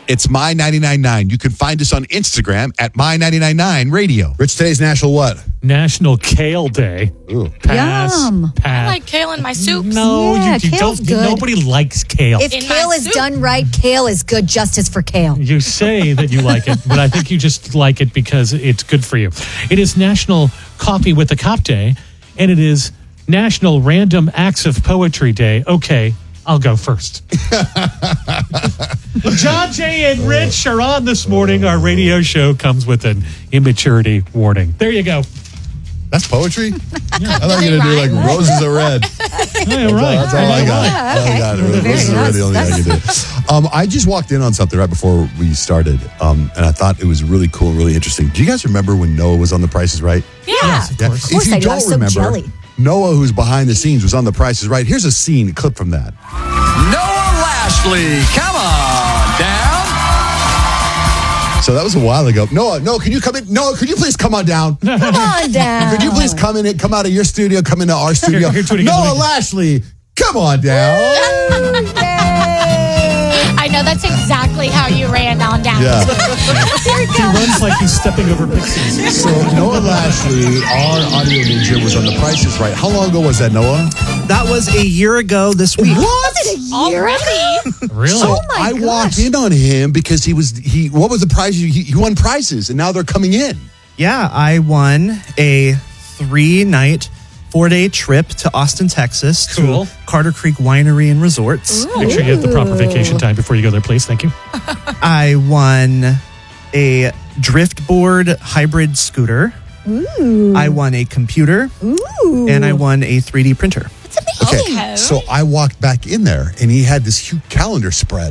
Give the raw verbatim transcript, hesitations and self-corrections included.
It's My ninety-nine point nine. You can find us on Instagram at My ninety-nine point nine Radio. Rich, today's national what? National Kale Day. Ooh. Pass. Yum. Pass. I like kale in my soups. No, Yeah, you, you kale's don't. good. Nobody likes kale. If In kale my is soup. done right, kale is good justice for kale. You say that you like it, but I think you just like it because it's good for you. It is National Coffee with a Cop Day, and it is National Random Acts of Poetry Day. Okay, I'll go first. John, Jay, and Rich are on this morning. Our radio show comes with an immaturity warning. There you go. That's poetry? I thought you were going to do like roses are red. All right. That's all I got. Yeah, That's all I okay. got. Very Roses are red, the only thing I can do. Um, I just walked in on something right before we started, um, and I thought it was really cool and really interesting. Do you guys remember when Noah was on The Price is Right? Yeah. Yes, of course. Of course If you I do. don't I'm so remember, jelly. Noah, who's behind the scenes, was on The Price is Right. Here's a scene, a clip from that. Noah Lashley, come on down. So that was a while ago. Noah, Noah, can you come in? Noah, could you please come on down? Come on down. Could you please come in? Come out of your studio, come into our studio. here, do it again, Noah do it again. Lashley, come on down. I know that's exactly how you ran on down. Yeah. He runs like he's stepping over pixies. So Noah Lashley, our audio ninja, was on The Price is Right. How long ago was that, Noah? That was a year ago this week. What? Already? Really? So Oh my I gosh. walked in on him because he was he. What was the prize? He, he won prizes, and now they're coming in. Yeah, I won a three-night, four-day trip to Austin, Texas Cool. to Carter Creek Winery and Resorts. Make sure you have the proper vacation time before you go there, please. Thank you. I won a driftboard hybrid scooter. Ooh. I won a computer. Ooh. And I won a three D printer. That's amazing. Okay, so I walked back in there, and he had this huge calendar spread.